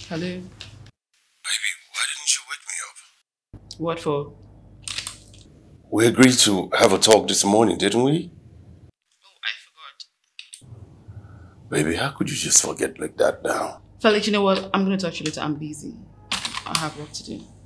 Hello? Baby, why didn't you wake me up? What for? We agreed to have a talk this morning, didn't we? Oh, I forgot. Baby, how could you just forget like that now? Felix, you know what? I'm going to talk to you later. I'm busy. I have work to do.